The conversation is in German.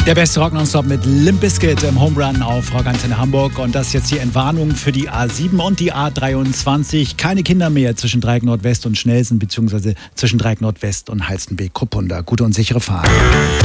Der beste Rock nonstop mit Limp Bizkit im Home Run auf Rock Antenne Hamburg. Und das ist jetzt die Entwarnung für die A7 und die A23. Keine Kinder mehr zwischen Dreieck Nordwest und Schnelsen, beziehungsweise zwischen Dreieck Nordwest und Halstenbeek-Kuppunda. Gute und sichere Fahrt.